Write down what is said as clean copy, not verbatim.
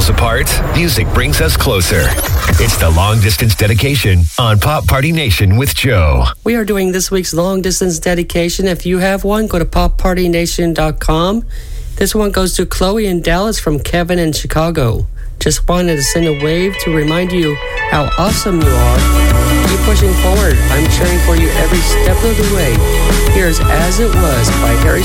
miles apart, music brings us closer. It's the Long Distance Dedication on Pop Party Nation with Joe. We are doing this week's Long Distance Dedication. If you have one, go to poppartynation.com. This one goes to Chloe in Dallas from Kevin in Chicago. Just wanted to send a wave to remind you how awesome you are. Keep pushing forward. I'm cheering for you every step of the way. Here's As It Was by Harry